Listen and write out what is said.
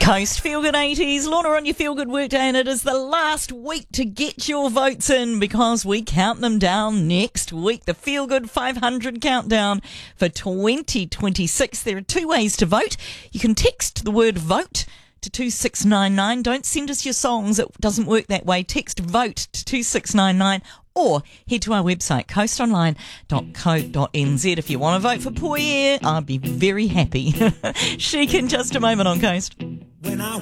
Coast Feel Good 80s, Lorna on your Feel Good Workday, and it is the last week to get your votes in because we count them down next week. The Feel Good 500 countdown for 2026. There are two ways to vote. You can text the word vote to 2699. Don't send us your songs. It doesn't work that way. Text vote to 2699 or head to our website, coastonline.co.nz. If you want to vote for Poyer, I'd be very happy. Chic in just a moment on Coast. When I